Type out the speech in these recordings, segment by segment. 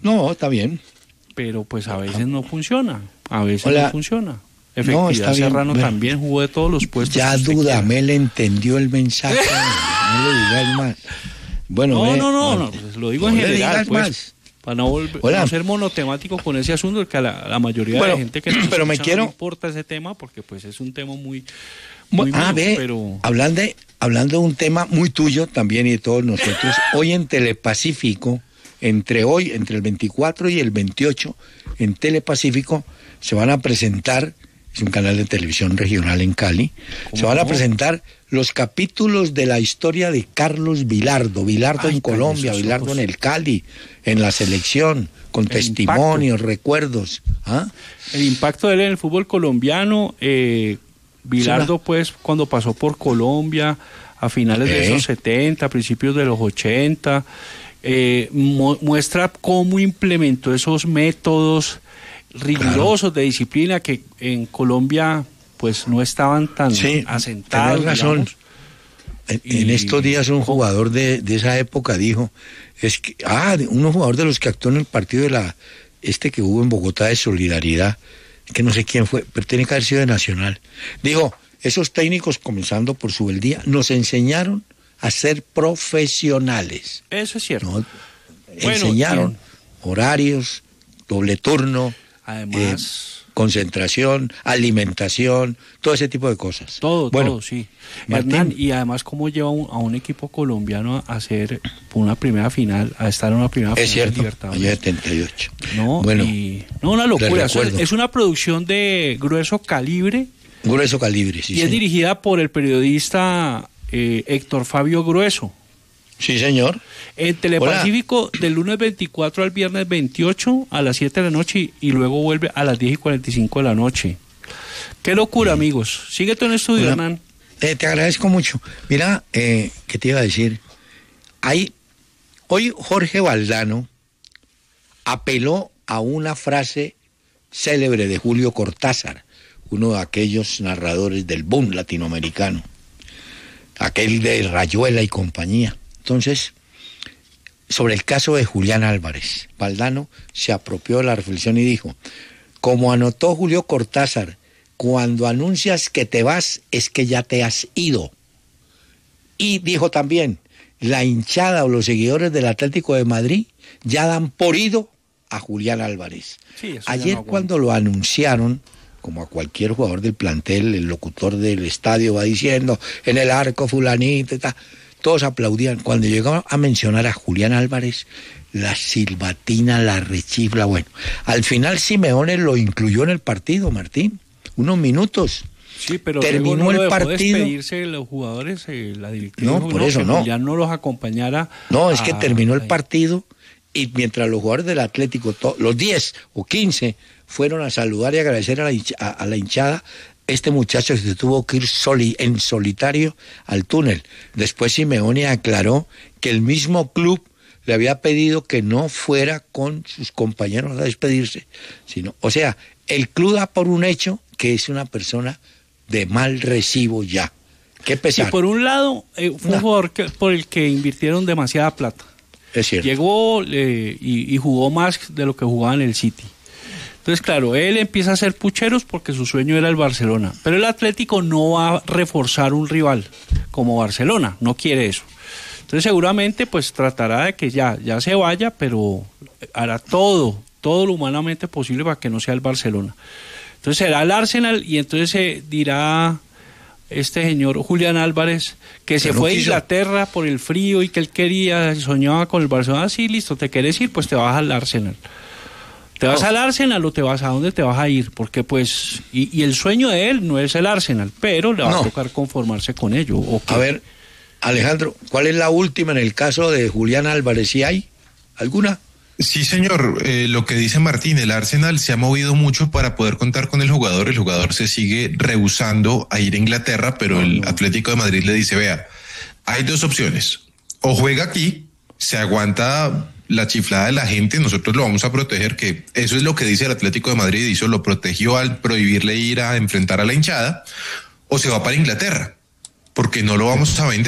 No, está bien. Pero pues a veces no funciona, a veces Hola. no funciona. No, Efectividad está bien. Serrano Bueno, también jugó de todos los puestos. Ya que usted Dudamel entendió el mensaje. No le digas más. Bueno, quiera. No, pues lo digo no en le general, digas pues, más. para no ser monotemático con ese asunto, que a la mayoría de la gente que nos pero me escucha quiero... no le importa ese tema, porque pues es un tema muy mío, pero... hablando de un tema muy tuyo también y de todos nosotros, hoy en Telepacífico, entre el 24 y el 28, en Telepacífico se van a presentar, es un canal de televisión regional en Cali, se van a presentar los capítulos de la historia de Carlos Vilardo en Colombia, Vilardo en el Cali, en la selección, con testimonios, recuerdos. ¿Ah? El impacto de él en el fútbol colombiano, Vilardo pues cuando pasó por Colombia a finales de esos 70, a principios de los 80, muestra cómo implementó esos métodos rigurosos de disciplina que en Colombia pues no estaban tan asentados. Tenés razón. En estos días un jugador de esa época dijo, un jugador de los que actuó en el partido que hubo en Bogotá de Solidaridad, que no sé quién fue, pero tiene que haber sido de Nacional, dijo, esos técnicos, comenzando por Subeldía, nos enseñaron a ser profesionales. Eso es cierto. ¿No? Enseñaron horarios, doble turno, además concentración, alimentación, todo ese tipo de cosas. Todo, sí. Martín, Hernán, y además cómo lleva a un equipo colombiano a hacer una primera final, a estar en una primera final. Es cierto, de Libertadores. año 78. No, bueno, una locura. Recuerdo. Es una producción de grueso calibre. Grueso calibre, sí. Y es dirigida por el periodista Héctor Fabio Grueso. Sí, señor. En Telepacífico, del lunes 24 al viernes 28 a las 7 de la noche y luego vuelve a las 10:45 de la noche. Qué locura, amigos. Sigue tú en el estudio, Hernán. Te agradezco mucho. Mira, ¿qué te iba a decir? Hoy Jorge Valdano apeló a una frase célebre de Julio Cortázar, uno de aquellos narradores del boom latinoamericano, aquel de Rayuela y compañía. Entonces, sobre el caso de Julián Álvarez, Valdano se apropió de la reflexión y dijo, como anotó Julio Cortázar, cuando anuncias que te vas es que ya te has ido. Y dijo también, la hinchada o los seguidores del Atlético de Madrid ya dan por ido a Julián Álvarez. Sí, ayer cuando lo anunciaron, como a cualquier jugador del plantel, el locutor del estadio va diciendo, en el arco fulanito y tal, todos aplaudían. Cuando llegó a mencionar a Julián Álvarez, la silbatina, la rechifla, bueno. Al final Simeone lo incluyó en el partido, Martín, unos minutos. Sí, pero terminó el partido. Despedirse de los jugadores, la directiva no, dijo, por eso no. Julián no los acompañara. No, es que terminó el partido y mientras los jugadores del Atlético, los 10 o 15, fueron a saludar y agradecer a la hinchada, este muchacho se tuvo que ir en solitario al túnel. Después Simeone aclaró que el mismo club le había pedido que no fuera con sus compañeros a despedirse, sino, o sea, el club da por un hecho que es una persona de mal recibo ya. Qué pesar. Y por un lado, fue un jugador por el que invirtieron demasiada plata. Es cierto. Llegó y jugó más de lo que jugaba en el City. Entonces, claro, él empieza a hacer pucheros porque su sueño era el Barcelona. Pero el Atlético no va a reforzar un rival como Barcelona, no quiere eso. Entonces, seguramente, pues tratará de que ya se vaya, pero hará todo lo humanamente posible para que no sea el Barcelona. Entonces, será el Arsenal y entonces dirá este señor Julián Álvarez que se fue a Inglaterra por el frío y que él quería, soñaba con el Barcelona. Sí, listo, ¿te quieres ir? Pues te vas al Arsenal. ¿Te vas al Arsenal o te vas a dónde te vas a ir? Porque pues, y el sueño de él no es el Arsenal, pero le va a tocar conformarse con ello. A ver, Alejandro, ¿cuál es la última en el caso de Julián Álvarez? ¿Sí hay alguna? Sí, señor. Lo que dice Martín, el Arsenal se ha movido mucho para poder contar con el jugador. El jugador se sigue rehusando a ir a Inglaterra, pero el Atlético de Madrid le dice, vea, hay dos opciones. O juega aquí, se aguanta la chiflada de la gente, nosotros lo vamos a proteger, que eso es lo que dice el Atlético de Madrid, y eso lo protegió al prohibirle ir a enfrentar a la hinchada, o se va para Inglaterra, porque no lo vamos a vender.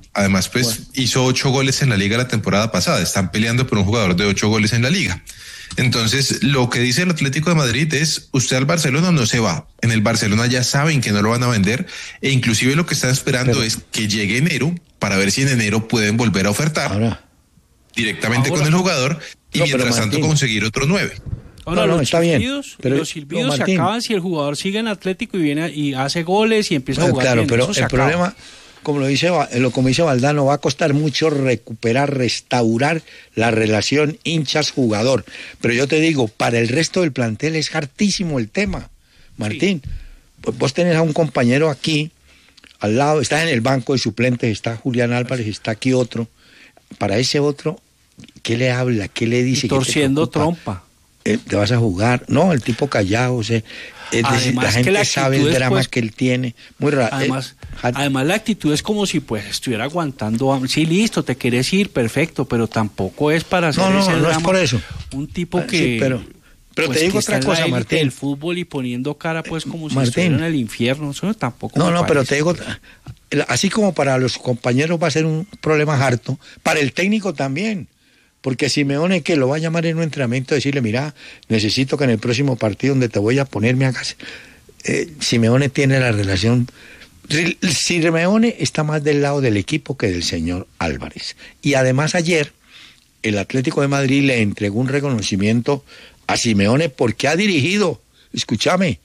Además, pues hizo 8 goles en la liga la temporada pasada. Están peleando por un jugador de 8 goles en la liga. Entonces, lo que dice el Atlético de Madrid es, usted al Barcelona no se va. En el Barcelona ya saben que no lo van a vender e inclusive lo que están esperando es que llegue enero para ver si en enero pueden volver a ofertar directamente con el jugador y mientras tanto conseguir otro 9. Ahora, los está bien, pero los silbidos se acaban si el jugador sigue en Atlético y viene y hace goles y empieza a jugar claro, bien. Pero el problema, como dice Valdano, va a costar mucho recuperar, restaurar la relación hinchas-jugador. Pero yo te digo, para el resto del plantel es hartísimo el tema, Martín. Sí. Pues vos tenés a un compañero aquí, al lado, estás en el banco de suplentes, está Julián Álvarez, está aquí otro. Para ese otro, ¿qué le habla? ¿Qué le dice? Y torciendo trompa. ¿Te vas a jugar? No, el tipo callado, o sea, la gente sabe el drama pues, que él tiene. Muy raro. Además, la actitud es como si pues estuviera aguantando. Sí, listo, te quieres ir, perfecto, pero tampoco es para hacer ese drama. No es por eso. Un tipo que... Sí, pero pues, te digo otra cosa, Martín. El fútbol y poniendo cara pues como si estuviera en el infierno, eso tampoco No, pero te digo, así como para los compañeros va a ser un problema harto, para el técnico también. Porque Simeone, que lo va a llamar en un entrenamiento, decirle, mira, necesito que en el próximo partido donde te voy a ponerme a casa. Simeone tiene la relación. Simeone está más del lado del equipo que del señor Álvarez. Y además ayer, el Atlético de Madrid le entregó un reconocimiento a Simeone porque ha dirigido, escúchame,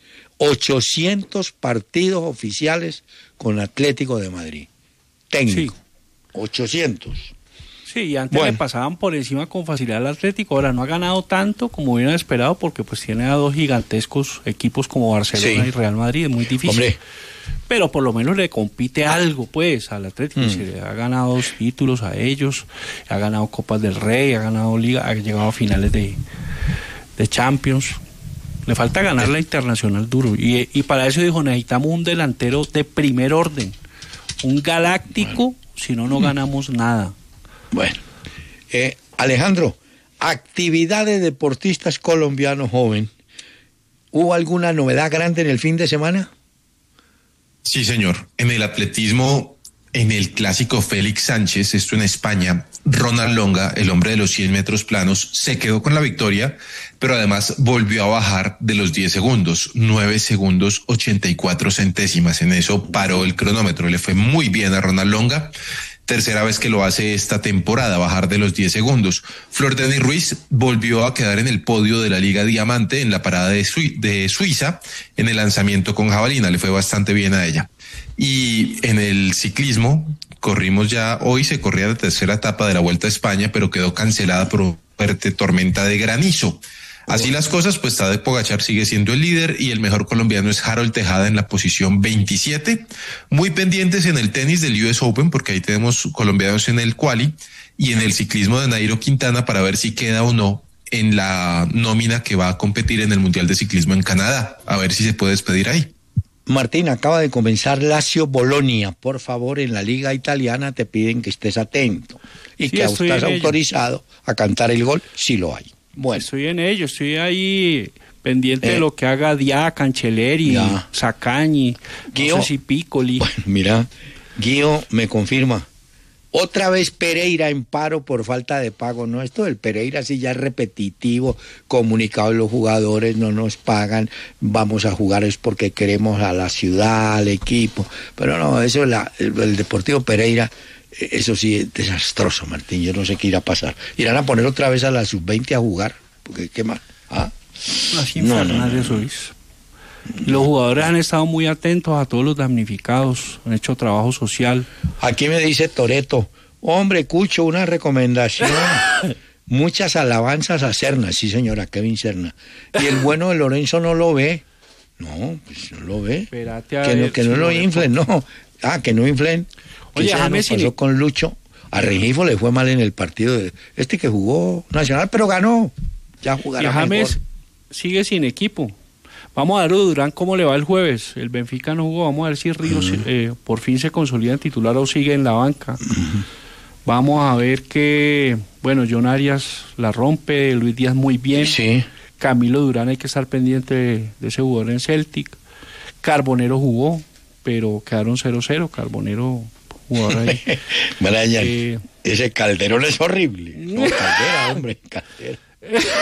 800 partidos oficiales con Atlético de Madrid. Técnico. Sí. 800. Sí, y antes le pasaban por encima con facilidad al Atlético. Ahora no ha ganado tanto como hubieran esperado porque pues tiene a dos gigantescos equipos como Barcelona y Real Madrid. Es muy difícil. Hombre. Pero por lo menos le compite algo pues al Atlético. Se le ha ganado 2 títulos a ellos, ha ganado Copas del Rey, ha ganado Liga, ha llegado a finales de Champions. Le falta ganar la Internacional duro. Y para eso dijo, necesitamos un delantero de primer orden. Un galáctico, si no ganamos nada. Bueno, Alejandro, actividad de deportistas colombianos joven. ¿Hubo alguna novedad grande en el fin de semana? Sí, señor. En el atletismo, en el clásico Félix Sánchez, esto en España, Ronald Longa, el hombre de los 100 metros planos, se quedó con la victoria, pero además volvió a bajar de los 10 segundos, 9 segundos 84 centésimas. En eso paró el cronómetro. Le fue muy bien a Ronald Longa. Tercera vez que lo hace esta temporada, bajar de los 10 segundos. Flor Denis Ruiz volvió a quedar en el podio de la Liga Diamante en la parada de Suiza en el lanzamiento con jabalina. Le fue bastante bien a ella. Y en el ciclismo, corrimos ya, hoy se corría la tercera etapa de la Vuelta a España, pero quedó cancelada por una fuerte tormenta de granizo. Así las cosas, pues Tadej Pogačar sigue siendo el líder y el mejor colombiano es Harold Tejada en la posición 27. Muy pendientes en el tenis del US Open porque ahí tenemos colombianos en el quali y en el ciclismo de Nairo Quintana para ver si queda o no en la nómina que va a competir en el Mundial de Ciclismo en Canadá. A ver si se puede despedir ahí. Martín, acaba de comenzar Lazio Bolonia. Por favor, en la liga italiana te piden que estés atento y que estás autorizado a cantar el gol si lo hay. Bueno, estoy en ello, estoy ahí pendiente de lo que haga Diá, Cancelleri, Sacagni, no sé si Piccoli. Bueno, mira, Guío me confirma. Otra vez Pereira en paro por falta de pago. No, esto del Pereira sí ya es repetitivo, comunicado a los jugadores, no nos pagan, vamos a jugar es porque queremos a la ciudad, al equipo. Pero no, eso el Deportivo Pereira... Eso sí es desastroso, Martín. Yo no sé qué irá a pasar. Irán a poner otra vez a la sub-20 a jugar. Porque qué más. Así infernal eso es. Los jugadores han estado muy atentos a todos los damnificados. Han hecho trabajo social. Aquí me dice Toreto. Hombre, Cucho, una recomendación. Muchas alabanzas a Serna. Sí, señora, Kevin Serna. Y el bueno de Lorenzo no lo ve. No, pues no lo ve. Que no lo inflen, no. Que no inflen. Oye, James pasó con Lucho. A Rengifo le fue mal en el partido que jugó Nacional, pero ganó. Ya jugará mejor. James sigue sin equipo. Vamos a ver a Durán cómo le va el jueves. El Benfica no jugó. Vamos a ver si Ríos por fin se consolida en titular o sigue en la banca. Vamos a ver que, bueno, John Arias la rompe, Luis Díaz muy bien. Sí. Camilo Durán hay que estar pendiente de ese jugador en Celtic. Carbonero jugó, pero quedaron 0-0. Carbonero jugador ahí. Brian, ese Calderón es horrible. No, Caldera, hombre, Caldera.